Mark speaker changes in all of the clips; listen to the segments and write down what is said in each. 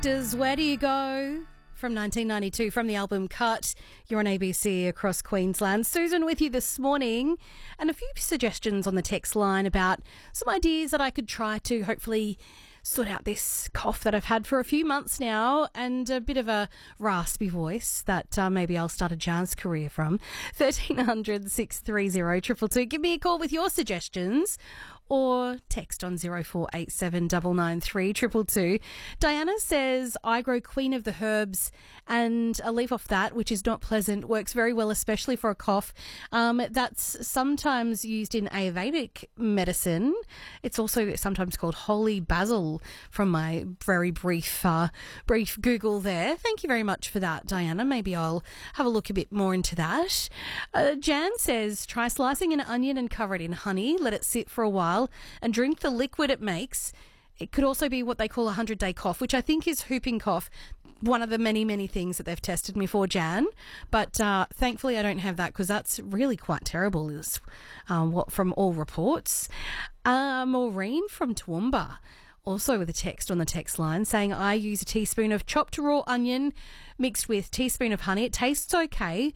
Speaker 1: Does Where Do You Go? From 1992, from the album Cut. You're on ABC across Queensland. Susan with you this morning, and a few suggestions on the text line about some ideas that I could try to hopefully sort out this cough that I've had for a few months now, and a bit of a raspy voice that maybe I'll start a jazz career from. 1300 630 222. Give me a call with your suggestions, or text on 0487 993 222. Diana says, I grow Queen of the Herbs, and a leaf off that, which is not pleasant, works very well, especially for a cough. That's sometimes used in Ayurvedic medicine. It's also sometimes called holy basil, from my very brief Google there. Thank you very much for that, Diana. Maybe I'll have a look a bit more into that. Jan says, try slicing an onion and cover it in honey, let it sit for a while, and drink the liquid it makes. It could also be what they call a 100-day cough, which I think is whooping cough, one of the many, many things that they've tested me for, Jan. But thankfully I don't have that, because that's really quite terrible, is what from all reports. Maureen from Toowoomba, also with a text on the text line, saying, I use a teaspoon of chopped raw onion mixed with teaspoon of honey. It tastes okay.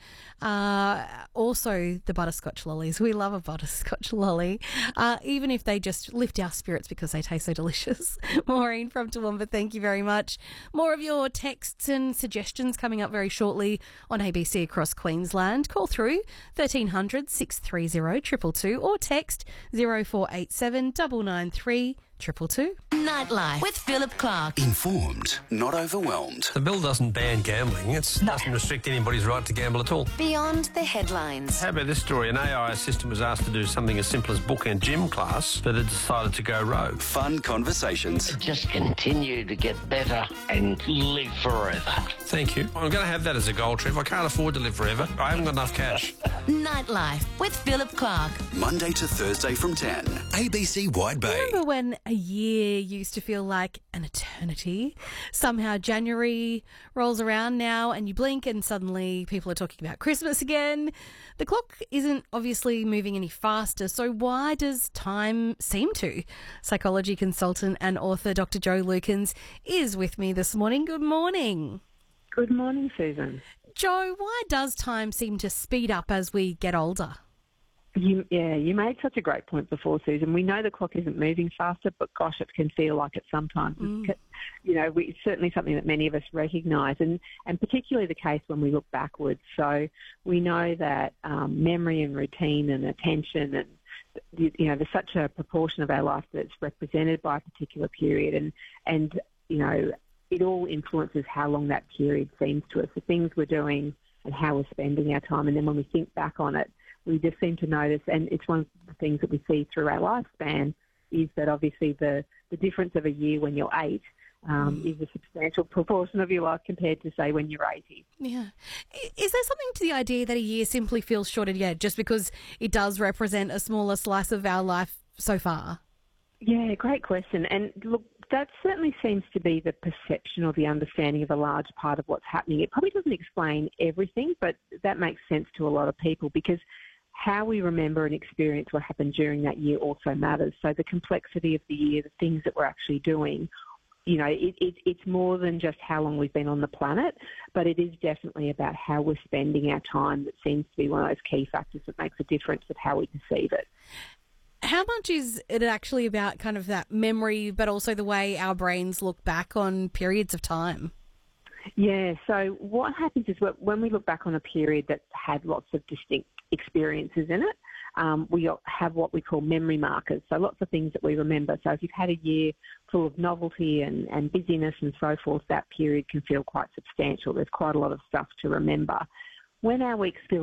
Speaker 1: Also, the butterscotch lollies. We love a butterscotch lolly, even if they just lift our spirits because they taste so delicious. Maureen from Toowoomba, thank you very much. More of your texts and suggestions coming up very shortly on ABC across Queensland. Call through 1300 630 222 or text 0487 993 222.
Speaker 2: Nightlife with Philip Clark.
Speaker 3: Informed, not overwhelmed.
Speaker 4: The bill doesn't ban gambling. It doesn't restrict anybody's right to gamble at all.
Speaker 2: Beyond the headlines.
Speaker 4: How about this story? An AI assistant was asked to do something as simple as book a gym class, but it decided to go rogue.
Speaker 3: Fun conversations.
Speaker 5: Just continue to get better and live forever.
Speaker 4: Thank you. I'm going to have that as a goal, Trev. I can't afford to live forever. I haven't got enough cash.
Speaker 2: Nightlife with Philip Clark.
Speaker 3: Monday to Thursday from 10. ABC Wide Bay.
Speaker 1: Remember when a year used to feel like an eternity? Somehow January rolls around now and you blink and suddenly people are talking about Christmas again. The clock isn't obviously moving any faster, so why does time seem to? Psychology consultant and author Dr. Jo Lukens is with me this morning. Good morning.
Speaker 6: Good morning, Susan.
Speaker 1: Jo, why does time seem to speed up as we get older?
Speaker 6: You made such a great point before, Susan. We know the clock isn't moving faster, but gosh, it can feel like it sometimes. It's certainly something that many of us recognise, and particularly the case when we look backwards. So we know that memory and routine and attention and, there's such a proportion of our life that's represented by a particular period, and it all influences how long that period seems to us, the things we're doing and how we're spending our time. And then when we think back on it, we just seem to notice, and it's one of the things that we see through our lifespan, is that obviously the difference of a year when you're 8 is a substantial proportion of your life compared to, say, when you're 80.
Speaker 1: Yeah. Is there something to the idea that a year simply feels shorter, just because it does represent a smaller slice of our life so far?
Speaker 6: Yeah, great question. And look, that certainly seems to be the perception or the understanding of a large part of what's happening. It probably doesn't explain everything, but that makes sense to a lot of people, because how we remember and experience what happened during that year also matters. So the complexity of the year, the things that we're actually doing, it's more than just how long we've been on the planet, but it is definitely about how we're spending our time that seems to be one of those key factors that makes a difference of how we perceive it.
Speaker 1: How much is it actually about kind of that memory, but also the way our brains look back on periods of time? Yeah,
Speaker 6: so what happens is when we look back on a period that had lots of distinct experiences in it, we have what we call memory markers, so lots of things that we remember. So if you've had a year full of novelty and busyness and so forth, that period can feel quite substantial. There's quite a lot of stuff to remember. When our weeks feel